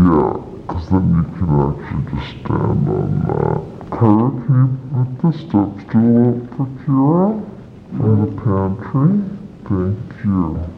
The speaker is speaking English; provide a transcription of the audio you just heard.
Yeah, because then you can actually just stand on that. Kyra, can you put the step stool up for Kira from the pantry? Thank you.